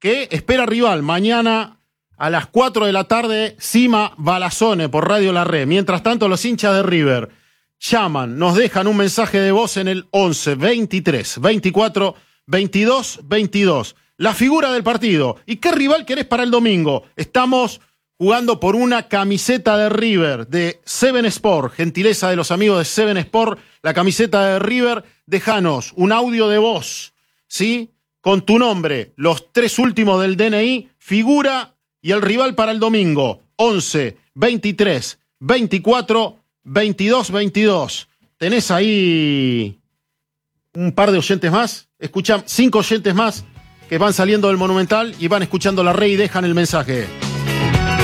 que espera rival mañana a las 4 de la tarde, Cima Balazone por Radio La Red. Mientras tanto, los hinchas de River llaman, nos dejan un mensaje de voz en el 11 23 24 22 22. La figura del partido. ¿Y qué rival querés para el domingo? Estamos jugando por una camiseta de River, de Seven Sport, gentileza de los amigos de Seven Sport, la camiseta de River. Déjanos un audio de voz, ¿sí? Con tu nombre, los 3 últimos del DNI, figura y el rival para el domingo. 11 23 24 22 22. ¿Tenés ahí un par de oyentes más? Escuchan 5 oyentes más que van saliendo del Monumental y van escuchando La Red y dejan el mensaje.